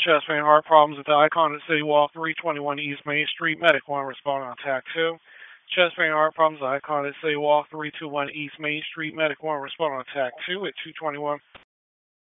Chest pain, heart problems at the Icon at City Wall, 321 East Main Street. Medic 1 responding on TAC 2. Chest pain, heart problems at the Icon at City Wall, 321 East Main Street. Medic 1 responding on TAC 2 at 221.